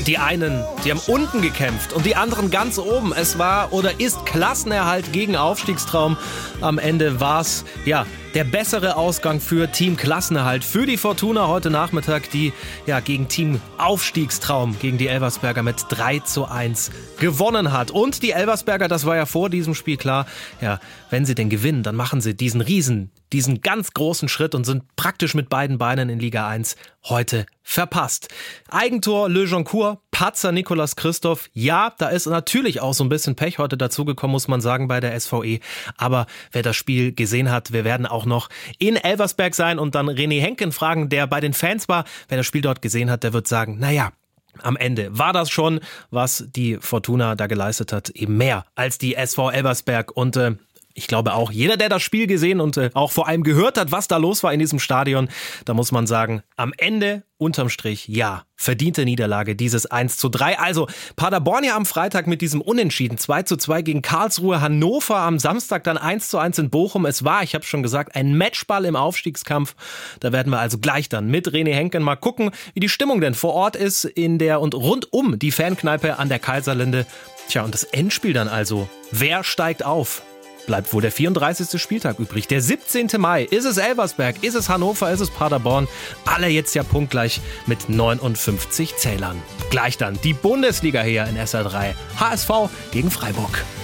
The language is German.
Die einen, die haben unten gekämpft und die anderen ganz oben. Es war oder ist Klassenerhalt gegen Aufstiegstraum. Am Ende war es, der bessere Ausgang für Team Klassenerhalt. Für die Fortuna heute Nachmittag, die gegen Team Aufstiegstraum, gegen die Elversberger mit 3:1 gewonnen hat. Und die Elversberger, das war ja vor diesem Spiel klar, wenn sie denn gewinnen, dann machen sie diesen ganz großen Schritt und sind praktisch mit beiden Beinen in Liga 1 heute verpasst. Eigentor Le Joncourt, Patzer Nicolas Christoph. Ja, da ist natürlich auch so ein bisschen Pech heute dazugekommen, muss man sagen, bei der SVE. Aber wer das Spiel gesehen hat, wir werden auch noch in Elversberg sein und dann René Henken fragen, der bei den Fans war. Wer das Spiel dort gesehen hat, der wird sagen, am Ende war das schon, was die Fortuna da geleistet hat, eben mehr als die SV Elversberg. Und ich glaube auch, jeder, der das Spiel gesehen und auch vor allem gehört hat, was da los war in diesem Stadion, da muss man sagen, am Ende, unterm Strich, verdiente Niederlage, dieses 1:3. Also Paderborn am Freitag mit diesem Unentschieden, 2:2 gegen Karlsruhe, Hannover am Samstag dann 1:1 in Bochum. Es war, ich habe schon gesagt, ein Matchball im Aufstiegskampf. Da werden wir also gleich dann mit René Henken mal gucken, wie die Stimmung denn vor Ort ist in der und rund um die Fankneipe an der Kaiserlinde. Und das Endspiel dann also. Wer steigt auf? Bleibt wohl der 34. Spieltag übrig. Der 17. Mai. Ist es Elversberg? Ist es Hannover? Ist es Paderborn? Alle jetzt punktgleich mit 59 Zählern. Gleich dann die Bundesliga hier in SR3. HSV gegen Freiburg.